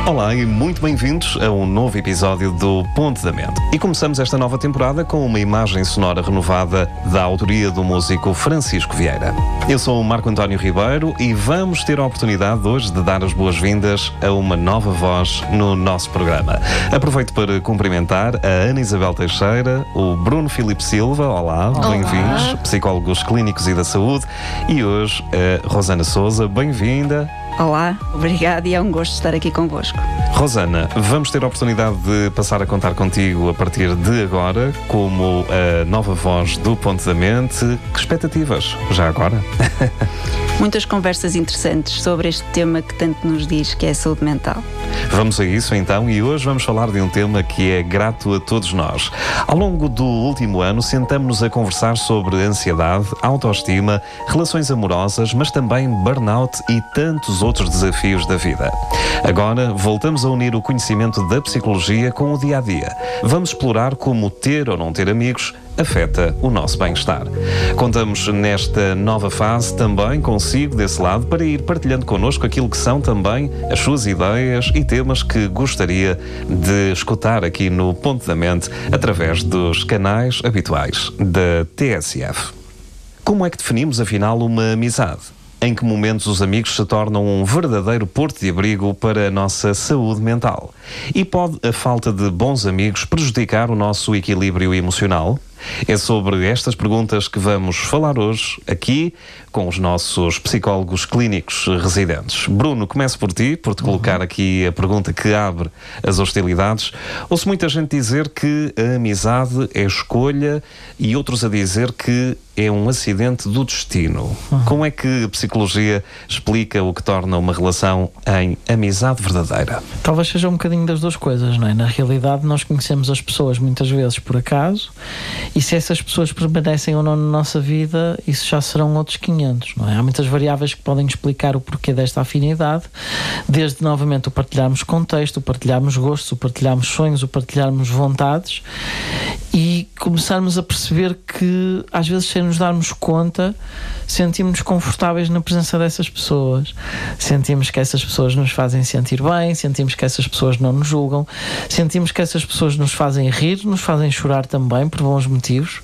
Olá e muito bem-vindos a um novo episódio do Ponto da Mente. E começamos esta nova temporada com uma imagem sonora renovada da autoria do músico Francisco Vieira. Eu sou o Marco António Ribeiro e vamos ter a oportunidade hoje de dar as boas-vindas a uma nova voz no nosso programa. Aproveito para cumprimentar a Ana Isabel Teixeira, o Bruno Filipe Silva, olá, bem-vindos, psicólogos clínicos e da saúde, e hoje a Rosana Sousa, bem-vinda. Olá, obrigada e é um gosto estar aqui convosco. Rosana, vamos ter a oportunidade de passar a contar contigo a partir de agora como a nova voz do Ponto da Mente. Que expectativas, já agora? Muitas conversas interessantes sobre este tema que tanto nos diz, que é a saúde mental. Vamos a isso então, e hoje vamos falar de um tema que é grato a todos nós. Ao longo do último ano, sentamos-nos a conversar sobre ansiedade, autoestima, relações amorosas, mas também burnout e tantos outros desafios da vida. Agora, voltamos a unir o conhecimento da psicologia com o dia-a-dia. Vamos explorar como ter ou não ter amigos afeta o nosso bem-estar. Contamos nesta nova fase também consigo desse lado para ir partilhando connosco aquilo que são também as suas ideias e temas que gostaria de escutar aqui no Ponto da Mente através dos canais habituais da TSF. Como é que definimos, afinal, uma amizade? Em que momentos os amigos se tornam um verdadeiro porto de abrigo para a nossa saúde mental? E pode a falta de bons amigos prejudicar o nosso equilíbrio emocional? É sobre estas perguntas que vamos falar hoje aqui com os nossos psicólogos clínicos residentes. Bruno, começo por ti, por te colocar aqui a pergunta que abre as hostilidades. Ouço muita gente dizer que a amizade é escolha e outros a dizer que é um acidente do destino. Como é que a psicologia explica o que torna uma relação em amizade verdadeira? Talvez seja um bocadinho das duas coisas, não é? Na realidade, nós conhecemos as pessoas muitas vezes por acaso, e se essas pessoas permanecem ou não na nossa vida, isso já serão outros 500, não é? Há muitas variáveis que podem explicar o porquê desta afinidade, desde, novamente, o partilharmos contexto, o partilharmos gostos, o partilharmos sonhos, o partilharmos vontades, e começarmos a perceber que, às vezes, sem nos darmos conta, sentimos-nos confortáveis na presença dessas pessoas. Sentimos que essas pessoas nos fazem sentir bem, sentimos que essas pessoas não nos julgam, sentimos que essas pessoas nos fazem rir, nos fazem chorar também, por bons motivos,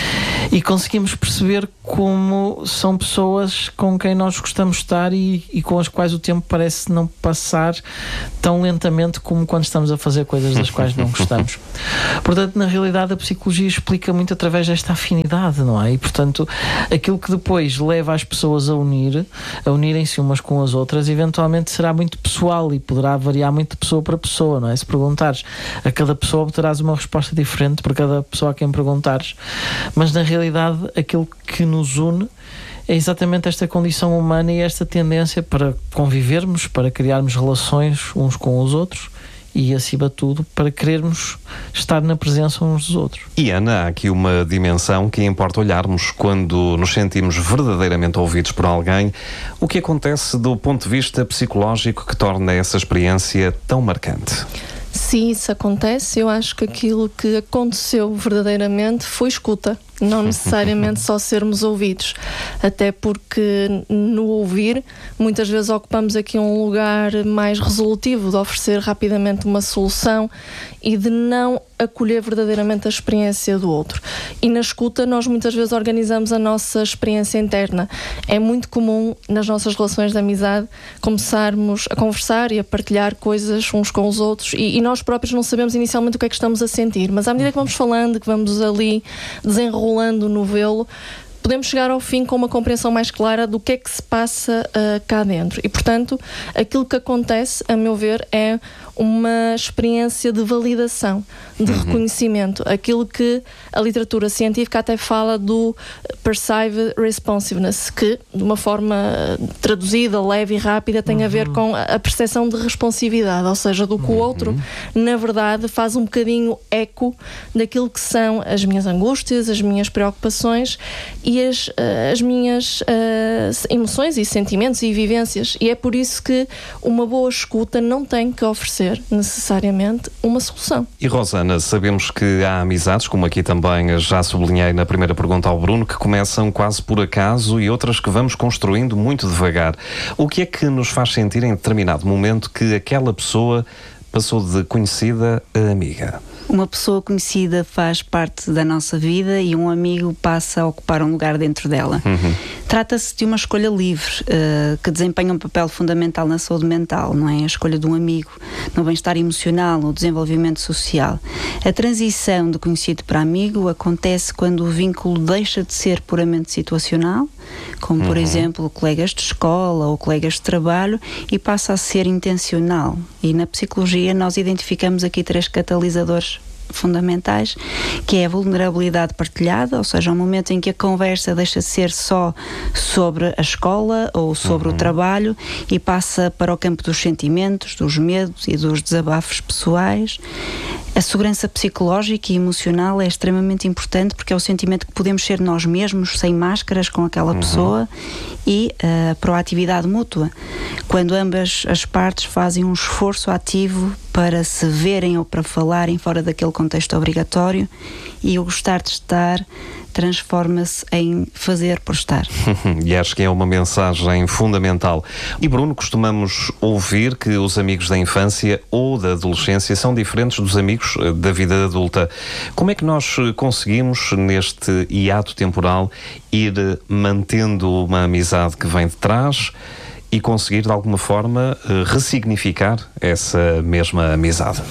e conseguimos perceber como são pessoas com quem nós gostamos de estar e com as quais o tempo parece não passar tão lentamente como quando estamos a fazer coisas das quais não gostamos. Portanto, na realidade, a psicologia explica muito através desta afinidade, não é? E, portanto, aquilo que depois leva as pessoas a unirem-se umas com as outras, eventualmente será muito pessoal e poderá variar muito de pessoa para pessoa, não é? Se perguntares a cada pessoa, obterás uma resposta diferente por cada pessoa a quem perguntares. Mas, na realidade, aquilo que nos une é exatamente esta condição humana e esta tendência para convivermos, para criarmos relações uns com os outros e, acima de tudo, para querermos estar na presença uns dos outros. E, Ana, há aqui uma dimensão que importa olharmos quando nos sentimos verdadeiramente ouvidos por alguém. O que acontece do ponto de vista psicológico que torna essa experiência tão marcante? Sim, isso acontece. Eu acho que aquilo que aconteceu verdadeiramente foi escuta, não necessariamente só sermos ouvidos, até porque no ouvir muitas vezes ocupamos aqui um lugar mais resolutivo, de oferecer rapidamente uma solução e de não acolher verdadeiramente a experiência do outro. E na escuta nós muitas vezes organizamos a nossa experiência interna. É muito comum nas nossas relações de amizade começarmos a conversar e a partilhar coisas uns com os outros e nós próprios não sabemos inicialmente o que é que estamos a sentir, mas à medida que vamos falando, que vamos ali desenrolando o novelo, podemos chegar ao fim com uma compreensão mais clara do que é que se passa cá dentro. E, portanto, aquilo que acontece, a meu ver, é uma experiência de validação, de reconhecimento. Aquilo que a literatura científica até fala do perceived responsiveness, que, de uma forma traduzida, leve e rápida, tem a ver com a percepção de responsividade, ou seja, do que o outro, na verdade, faz um bocadinho eco daquilo que são as minhas angústias, as minhas preocupações e as minhas emoções e sentimentos e vivências. E é por isso que uma boa escuta não tem que oferecer ser necessariamente uma solução. E Rosana, sabemos que há amizades, como aqui também já sublinhei na primeira pergunta ao Bruno, que começam quase por acaso e outras que vamos construindo muito devagar. O que é que nos faz sentir em determinado momento que aquela pessoa passou de conhecida a amiga? Uma pessoa conhecida faz parte da nossa vida e um amigo passa a ocupar um lugar dentro dela. Trata-se de uma escolha livre, que desempenha um papel fundamental na saúde mental, não é? A escolha de um amigo, no bem-estar emocional, no desenvolvimento social. A transição de conhecido para amigo acontece quando o vínculo deixa de ser puramente situacional, como por exemplo colegas de escola ou colegas de trabalho, e passa a ser intencional. E na psicologia nós identificamos aqui 3 catalisadores fundamentais, que é a vulnerabilidade partilhada, ou seja, um momento em que a conversa deixa de ser só sobre a escola ou sobre o trabalho e passa para o campo dos sentimentos, dos medos e dos desabafos pessoais. A segurança psicológica e emocional é extremamente importante porque é o sentimento que podemos ser nós mesmos, sem máscaras, com aquela pessoa, e a proatividade mútua, quando ambas as partes fazem um esforço ativo para se verem ou para falarem fora daquele contexto obrigatório, e o gostar de estar transforma-se em fazer por estar. E acho que é uma mensagem fundamental. E Bruno, costumamos ouvir que os amigos da infância ou da adolescência são diferentes dos amigos da vida adulta. Como é que nós conseguimos, neste hiato temporal, ir mantendo uma amizade que vem de trás e conseguir, de alguma forma, ressignificar essa mesma amizade?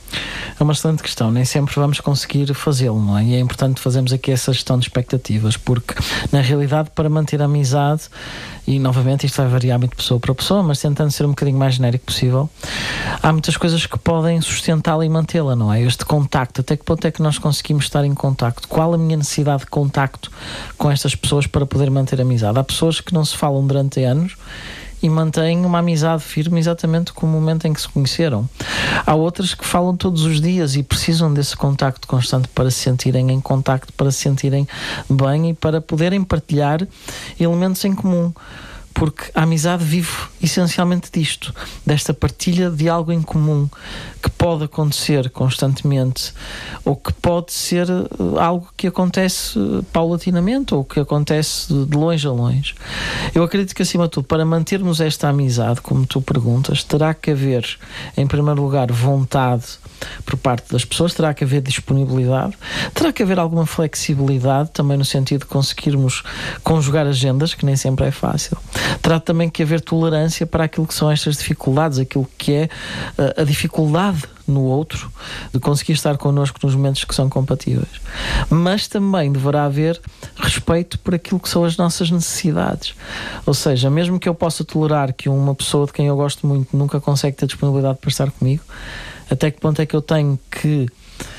É uma excelente questão, nem sempre vamos conseguir fazê-lo, não é? E é importante fazermos aqui essa gestão de expectativas, porque na realidade, para manter a amizade, e novamente isto vai variar muito de pessoa para pessoa, mas tentando ser um bocadinho mais genérico possível, há muitas coisas que podem sustentá-la e mantê-la, não é? Este contacto, até que ponto é que nós conseguimos estar em contacto? Qual a minha necessidade de contacto com estas pessoas para poder manter a amizade? Há pessoas que não se falam durante anos e mantêm uma amizade firme exatamente como o momento em que se conheceram. Há outras que falam todos os dias e precisam desse contacto constante para se sentirem em contacto, para se sentirem bem e para poderem partilhar elementos em comum. Porque a amizade vive essencialmente disto, desta partilha de algo em comum, que pode acontecer constantemente, ou que pode ser algo que acontece paulatinamente, ou que acontece de longe a longe. Eu acredito que, acima de tudo, para mantermos esta amizade, como tu perguntas, terá que haver, em primeiro lugar, vontade por parte das pessoas, terá que haver disponibilidade, terá que haver alguma flexibilidade, também no sentido de conseguirmos conjugar agendas, que nem sempre é fácil. Terá também que haver tolerância para aquilo que são estas dificuldades, aquilo que é a dificuldade no outro, de conseguir estar connosco nos momentos que são compatíveis. Mas também deverá haver respeito por aquilo que são as nossas necessidades. Ou seja, mesmo que eu possa tolerar que uma pessoa de quem eu gosto muito nunca consegue ter disponibilidade para estar comigo, até que ponto é que eu tenho que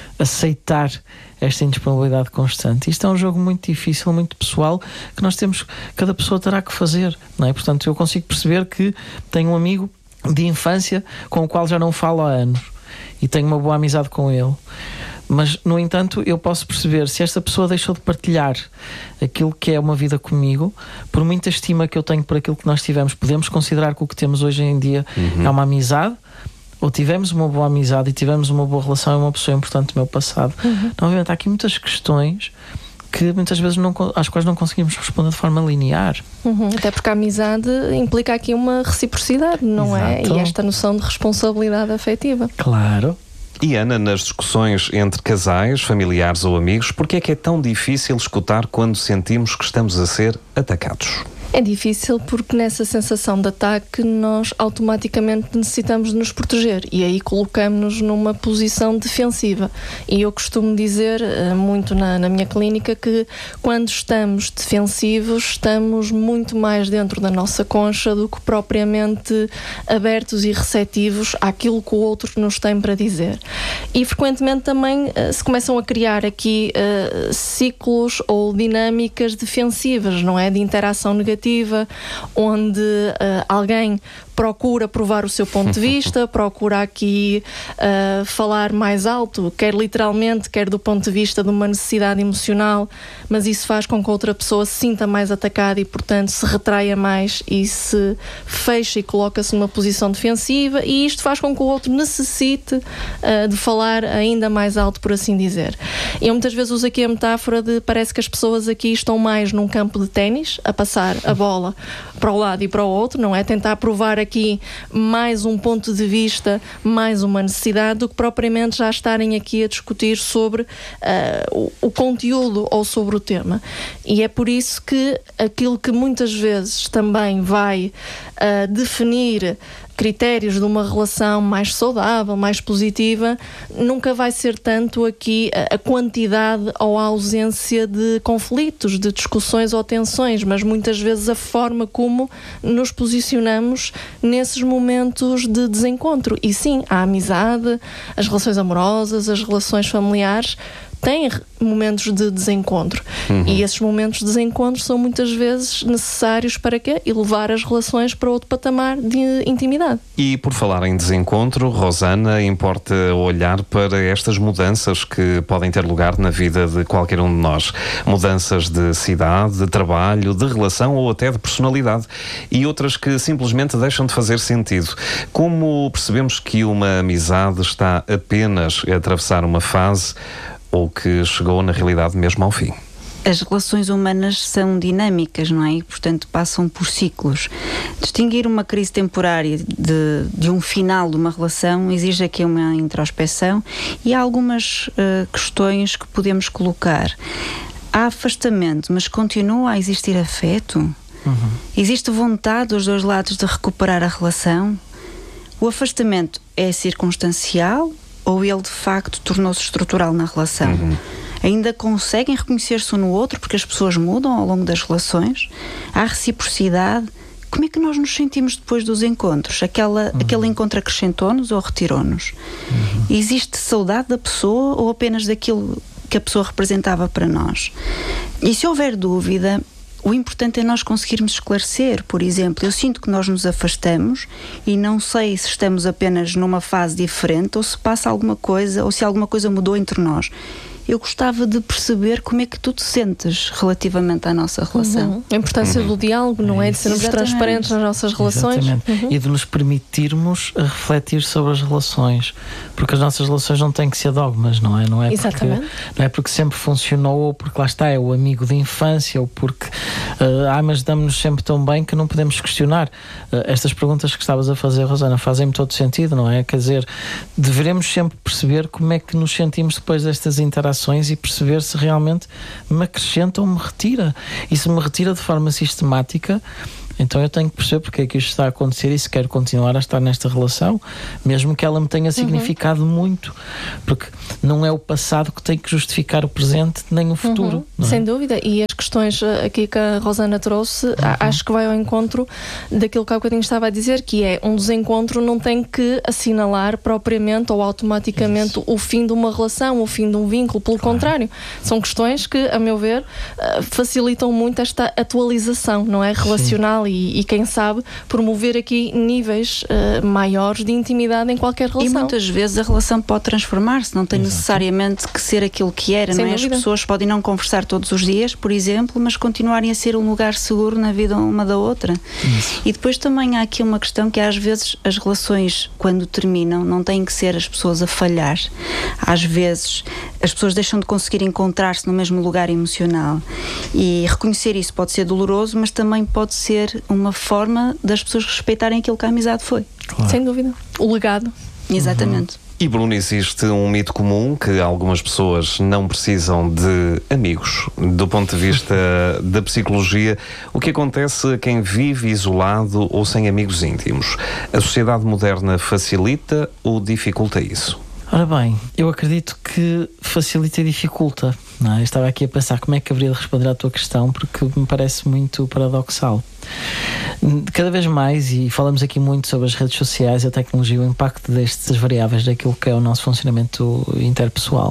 aceitar esta indisponibilidade constante? Isto é um jogo muito difícil, muito pessoal, que nós temos, cada pessoa terá que fazer, não é? Portanto, eu consigo perceber que tenho um amigo de infância com o qual já não falo há anos e tenho uma boa amizade com ele, mas no entanto eu posso perceber se esta pessoa deixou de partilhar aquilo que é uma vida comigo, por muita estima que eu tenho por aquilo que nós tivemos. Podemos considerar que o que temos hoje em dia é uma amizade, ou tivemos uma boa amizade e tivemos uma boa relação, é uma pessoa importante do meu passado. Obviamente há aqui muitas questões que muitas vezes às quais não conseguimos responder de forma linear. Até porque a amizade implica aqui uma reciprocidade, não é? E esta noção de responsabilidade afetiva. Claro. E Ana, nas discussões entre casais, familiares ou amigos, por que é tão difícil escutar quando sentimos que estamos a ser atacados? É difícil porque nessa sensação de ataque nós automaticamente necessitamos de nos proteger e aí colocamos-nos numa posição defensiva. E eu costumo dizer muito na minha clínica que quando estamos defensivos estamos muito mais dentro da nossa concha do que propriamente abertos e receptivos àquilo que o outro nos tem para dizer. E frequentemente também se começam a criar aqui ciclos ou dinâmicas defensivas, não é? De interação negativa, onde alguém procura provar o seu ponto de vista, procura aqui falar mais alto, quer literalmente, quer do ponto de vista de uma necessidade emocional, mas isso faz com que a outra pessoa se sinta mais atacada e, portanto, se retraia mais e se fecha e coloca-se numa posição defensiva, e isto faz com que o outro necessite de falar ainda mais alto, por assim dizer. Eu muitas vezes uso aqui a metáfora de parece que as pessoas aqui estão mais num campo de ténis, a passar a bola para o lado e para o outro, não é? Tentar provar aqui mais um ponto de vista, mais uma necessidade, do que propriamente já estarem aqui a discutir sobre o conteúdo ou sobre o tema. E é por isso que aquilo que muitas vezes também vai definir critérios de uma relação mais saudável, mais positiva, nunca vai ser tanto aqui a quantidade ou a ausência de conflitos, de discussões ou tensões, mas muitas vezes a forma como nos posicionamos nesses momentos de desencontro. E sim, a amizade, as relações amorosas, as relações familiares têm momentos de desencontro. E esses momentos de desencontro são muitas vezes necessários para quê? Elevar as relações para outro patamar de intimidade. E por falar em desencontro, Rosana, importa olhar para estas mudanças que podem ter lugar na vida de qualquer um de nós. Mudanças de cidade, de trabalho, de relação ou até de personalidade. E outras que simplesmente deixam de fazer sentido. Como percebemos que uma amizade está apenas a atravessar uma fase ou que chegou na realidade mesmo ao fim? As relações humanas são dinâmicas, não é? E, portanto, passam por ciclos. Distinguir uma crise temporária de um final de uma relação exige aqui uma introspeção e há algumas questões que podemos colocar. Há afastamento, mas continua a existir afeto? Existe vontade dos dois lados de recuperar a relação? O afastamento é circunstancial ou ele de facto tornou-se estrutural na relação? Ainda conseguem reconhecer-se um no outro porque as pessoas mudam ao longo das relações? Há reciprocidade? Como é que nós nos sentimos depois dos encontros? Aquele encontro acrescentou-nos ou retirou-nos? Existe saudade da pessoa ou apenas daquilo que a pessoa representava para nós? E se houver dúvida, o importante é nós conseguirmos esclarecer. Por exemplo, eu sinto que nós nos afastamos e não sei se estamos apenas numa fase diferente ou se passa alguma coisa ou se alguma coisa mudou entre nós. Eu gostava de perceber como é que tu te sentes relativamente à nossa relação. A importância do diálogo, não é? De sermos transparentes nas nossas relações. E de nos permitirmos refletir sobre as relações. Porque as nossas relações não têm que ser dogmas, não é? Não é porque sempre funcionou, ou porque lá está, é o amigo de infância, ou porque mas damos-nos sempre tão bem que não podemos questionar. Estas perguntas que estavas a fazer, Rosana, fazem-me todo sentido, não é? Quer dizer, deveremos sempre perceber como é que nos sentimos depois destas interações e perceber se realmente me acrescenta ou me retira. E se me retira de forma sistemática, então eu tenho que perceber porque é que isto está a acontecer e se quero continuar a estar nesta relação, mesmo que ela me tenha significado muito, porque não é o passado que tem que justificar o presente nem o futuro. Não é? Sem dúvida, e as questões aqui que a Rosana trouxe, acho que vai ao encontro daquilo que há bocadinho estava a dizer, que é um desencontro não tem que assinalar propriamente ou automaticamente o fim de uma relação, o fim de um vínculo, pelo contrário, são questões que, a meu ver, facilitam muito esta atualização, não é? Relacional. E quem sabe promover aqui níveis maiores de intimidade em qualquer relação. E muitas vezes a relação pode transformar-se, não tem necessariamente que ser aquilo que era, não é? As pessoas podem não conversar todos os dias, por exemplo, mas continuarem a ser um lugar seguro na vida uma da outra. E depois também há aqui uma questão que às vezes as relações, quando terminam, não têm que ser as pessoas a falhar. Às vezes as pessoas deixam de conseguir encontrar-se no mesmo lugar emocional. E reconhecer isso pode ser doloroso, mas também pode ser uma forma das pessoas respeitarem aquilo que a amizade foi. Claro. Sem dúvida. O legado. Exatamente. E, Bruno, existe um mito comum que algumas pessoas não precisam de amigos. Do ponto de vista da psicologia, o que acontece a quem vive isolado ou sem amigos íntimos? A sociedade moderna facilita ou dificulta isso? Ora bem, eu acredito que facilita e dificulta. Não é? Eu estava aqui a pensar como é que haveria de responder à tua questão, porque me parece muito paradoxal. Cada vez mais, e falamos aqui muito sobre as redes sociais, a tecnologia, o impacto destas variáveis daquilo que é o nosso funcionamento interpessoal.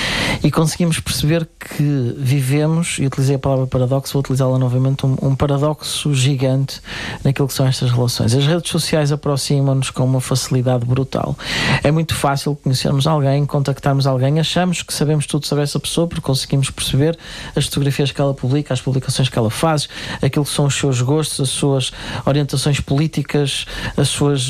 E conseguimos perceber que vivemos, e utilizei a palavra paradoxo, vou utilizá-la novamente, um paradoxo gigante naquilo que são estas relações. As redes sociais aproximam-nos com uma facilidade brutal. É muito fácil conhecermos alguém, contactarmos alguém, achamos que sabemos tudo sobre essa pessoa porque conseguimos perceber as fotografias que ela publica, as publicações que ela faz, aquilo que são os seus gostos, as suas orientações políticas, as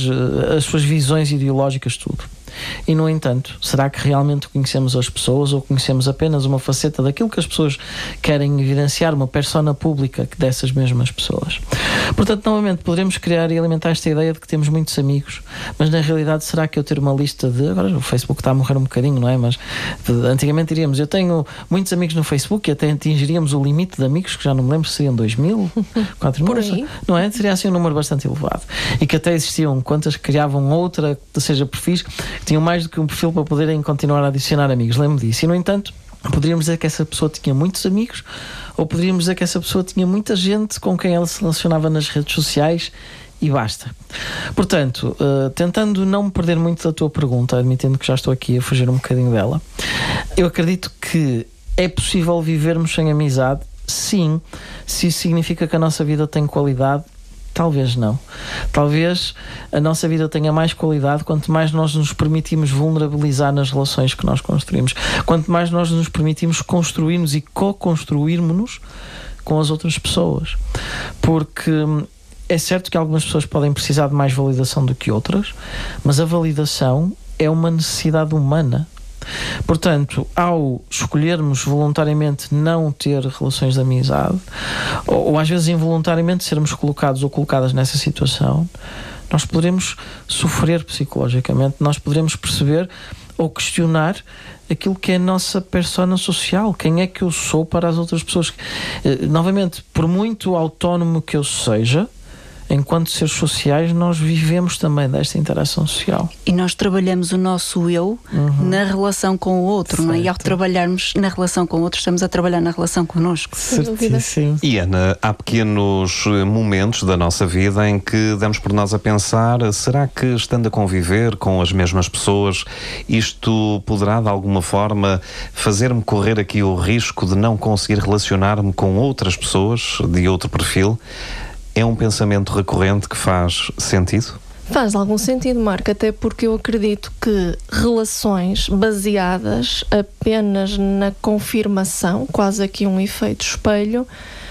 suas visões ideológicas, tudo. E, no entanto, será que realmente conhecemos as pessoas ou conhecemos apenas uma faceta daquilo que as pessoas querem evidenciar, uma persona pública dessas mesmas pessoas? Portanto, novamente, poderemos criar e alimentar esta ideia de que temos muitos amigos, mas na realidade, será que eu ter uma lista de... Agora o Facebook está a morrer um bocadinho, não é? Mas antigamente diríamos, eu tenho muitos amigos no Facebook e até atingiríamos o limite de amigos, que já não me lembro se seriam 2.000, 4.000, não é? Seria assim um número bastante elevado. E que até existiam contas que criavam outra, ou seja, perfis que tinham mais do que um perfil para poderem continuar a adicionar amigos. Lembro disso. E, no entanto, poderíamos dizer que essa pessoa tinha muitos amigos, ou poderíamos dizer que essa pessoa tinha muita gente com quem ela se relacionava nas redes sociais e basta. Portanto, tentando não me perder muito da tua pergunta, admitindo que já estou aqui a fugir um bocadinho dela, eu acredito que é possível vivermos sem amizade, sim. Se isso significa que a nossa vida tem qualidade, talvez não. Talvez a nossa vida tenha mais qualidade quanto mais nós nos permitimos vulnerabilizar nas relações que nós construímos. Quanto mais nós nos permitimos construir-nos e co-construirmos-nos com as outras pessoas. Porque é certo que algumas pessoas podem precisar de mais validação do que outras, mas a validação é uma necessidade humana. Portanto, ao escolhermos voluntariamente não ter relações de amizade, ou às vezes involuntariamente sermos colocados ou colocadas nessa situação, nós poderemos sofrer psicologicamente, nós poderemos perceber ou questionar aquilo que é a nossa persona social, quem é que eu sou para as outras pessoas. Novamente, por muito autónomo que eu seja, enquanto seres sociais, nós vivemos também desta interação social. E nós trabalhamos o nosso eu na relação com o outro, não é? E ao trabalharmos na relação com o outro, estamos a trabalhar na relação connosco. Certíssimo. E Ana, há pequenos momentos da nossa vida em que damos por nós a pensar, será que estando a conviver com as mesmas pessoas, isto poderá de alguma forma fazer-me correr aqui o risco de não conseguir relacionar-me com outras pessoas de outro perfil? É um pensamento recorrente que faz sentido? Faz algum sentido, Marco, até porque eu acredito que relações baseadas apenas na confirmação, quase aqui um efeito espelho,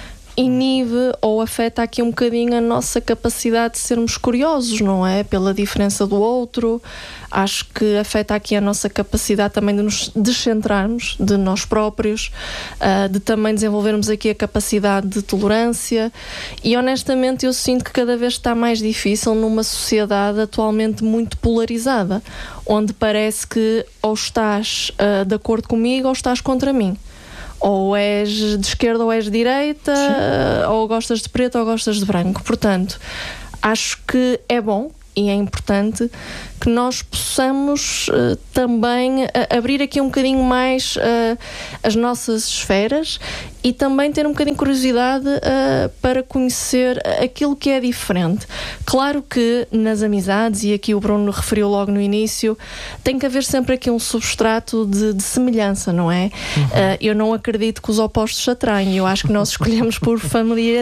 inibe ou afeta aqui um bocadinho a nossa capacidade de sermos curiosos, não é? Pela diferença do outro. Acho que afeta aqui a nossa capacidade também de nos descentrarmos de nós próprios, de também desenvolvermos aqui a capacidade de tolerância, e honestamente eu sinto que cada vez está mais difícil numa sociedade atualmente muito polarizada, onde parece que ou estás de acordo comigo ou estás contra mim. Ou és de esquerda ou és de direita, ou gostas de preto ou gostas de branco. Portanto, acho que é bom e é importante que nós possamos também abrir aqui um bocadinho mais as nossas esferas e também ter um bocadinho de curiosidade para conhecer aquilo que é diferente. Claro que nas amizades, e aqui o Bruno referiu logo no início, tem que haver sempre aqui um substrato de semelhança, não é? Eu não acredito que os opostos se atraem, eu acho que nós escolhemos por familiaridade.